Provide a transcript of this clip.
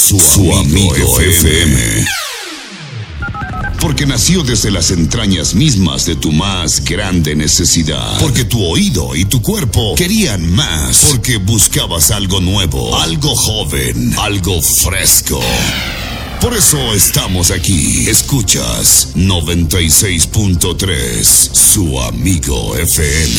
Su amigo FM. Porque nació desde las entrañas mismas de tu más grande necesidad. Porque tu oído y tu cuerpo querían más. Porque buscabas algo nuevo, algo joven, algo fresco. Por eso estamos aquí. Escuchas 96.3, Su amigo FM.